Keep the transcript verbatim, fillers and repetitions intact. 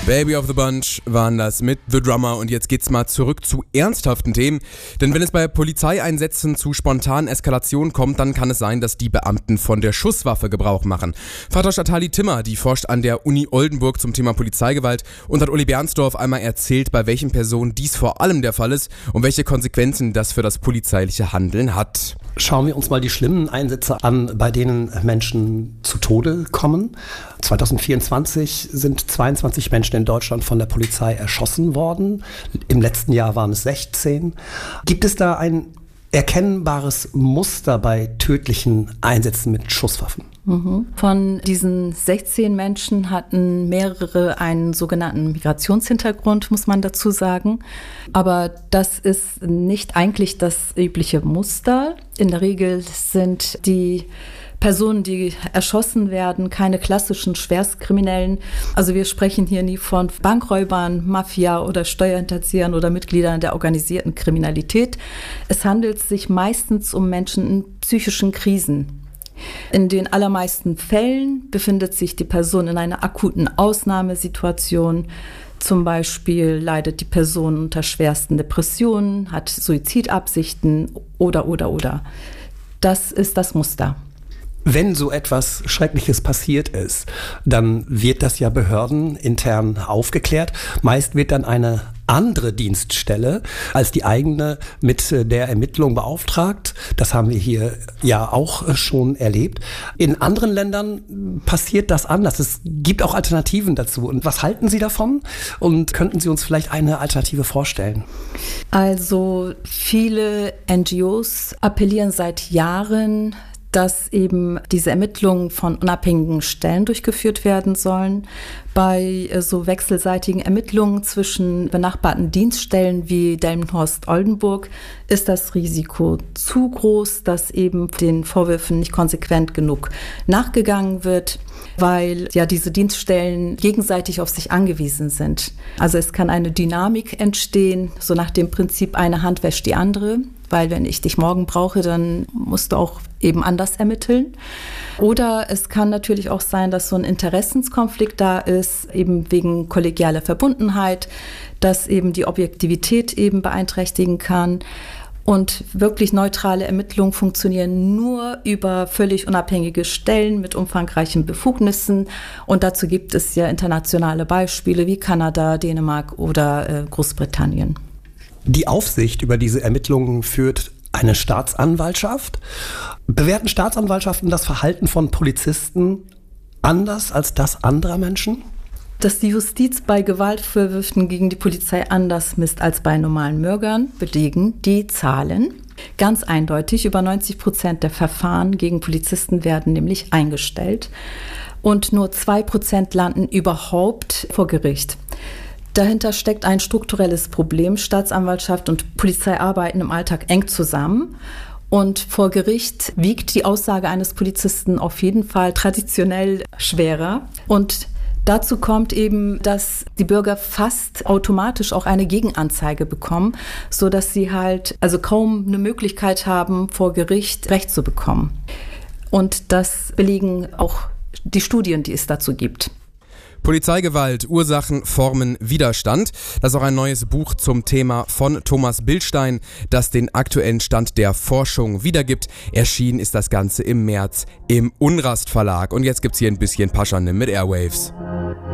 Baby of the Bunch waren das mit The Drummer und jetzt geht's mal zurück zu ernsthaften Themen. Denn wenn es bei Polizeieinsätzen zu spontanen Eskalationen kommt, dann kann es sein, dass die Beamten von der Schusswaffe Gebrauch machen. Vater Shatali Timmer, die forscht an der Uni Oldenburg zum Thema Polizeigewalt und hat Uli Bernsdorf einmal erzählt, bei welchen Personen dies vor allem der Fall ist und welche Konsequenzen das für das polizeiliche Handeln hat. Schauen wir uns mal die schlimmen Einsätze an, bei denen Menschen zu Tode kommen. zwanzig vierundzwanzig sind zweiundzwanzig Menschen in Deutschland von der Polizei erschossen worden. Im letzten Jahr waren es sechzehn. Gibt es da ein erkennbares Muster bei tödlichen Einsätzen mit Schusswaffen? Mhm. Von diesen sechzehn Menschen hatten mehrere einen sogenannten Migrationshintergrund, muss man dazu sagen. Aber das ist nicht eigentlich das übliche Muster. In der Regel sind die Personen, die erschossen werden, keine klassischen Schwerstkriminellen. Also wir sprechen hier nie von Bankräubern, Mafia oder Steuerhinterziehern oder Mitgliedern der organisierten Kriminalität. Es handelt sich meistens um Menschen in psychischen Krisen. In den allermeisten Fällen befindet sich die Person in einer akuten Ausnahmesituation. Zum Beispiel leidet die Person unter schwersten Depressionen, hat Suizidabsichten oder, oder, oder. Das ist das Muster. Wenn so etwas Schreckliches passiert ist, dann wird das ja behördenintern aufgeklärt. Meist wird dann eine andere Dienststelle als die eigene mit der Ermittlung beauftragt. Das haben wir hier ja auch schon erlebt. In anderen Ländern passiert das anders. Es gibt auch Alternativen dazu. Und was halten Sie davon? Und könnten Sie uns vielleicht eine Alternative vorstellen? Also viele N G Os appellieren seit Jahren, dass eben diese Ermittlungen von unabhängigen Stellen durchgeführt werden sollen. Bei so wechselseitigen Ermittlungen zwischen benachbarten Dienststellen wie Delmenhorst-Oldenburg ist das Risiko zu groß, dass eben den Vorwürfen nicht konsequent genug nachgegangen wird, weil ja diese Dienststellen gegenseitig auf sich angewiesen sind. Also es kann eine Dynamik entstehen, so nach dem Prinzip, eine Hand wäscht die andere. Weil wenn ich dich morgen brauche, dann musst du auch eben anders ermitteln. Oder es kann natürlich auch sein, dass so ein Interessenskonflikt da ist, eben wegen kollegialer Verbundenheit, dass eben die Objektivität eben beeinträchtigen kann. Und wirklich neutrale Ermittlungen funktionieren nur über völlig unabhängige Stellen mit umfangreichen Befugnissen. Und dazu gibt es ja internationale Beispiele wie Kanada, Dänemark oder äh, Großbritannien. Die Aufsicht über diese Ermittlungen führt eine Staatsanwaltschaft. Bewerten Staatsanwaltschaften das Verhalten von Polizisten anders als das anderer Menschen? Dass die Justiz bei Gewaltvorwürfen gegen die Polizei anders misst als bei normalen Bürgern, belegen die Zahlen. Ganz eindeutig, über neunzig Prozent der Verfahren gegen Polizisten werden nämlich eingestellt und nur zwei Prozent landen überhaupt vor Gericht. Dahinter steckt ein strukturelles Problem. Staatsanwaltschaft und Polizei arbeiten im Alltag eng zusammen. Und vor Gericht wiegt die Aussage eines Polizisten auf jeden Fall traditionell schwerer. Und dazu kommt eben, dass die Bürger fast automatisch auch eine Gegenanzeige bekommen, sodass sie halt also kaum eine Möglichkeit haben, vor Gericht Recht zu bekommen. Und das belegen auch die Studien, die es dazu gibt. Polizeigewalt, Ursachen, Formen, Widerstand. Das ist auch ein neues Buch zum Thema von Thomas Bildstein, das den aktuellen Stand der Forschung wiedergibt. Erschienen ist das Ganze im März im Unrast Verlag. Und jetzt gibt's hier ein bisschen Paschanim mit Airwaves.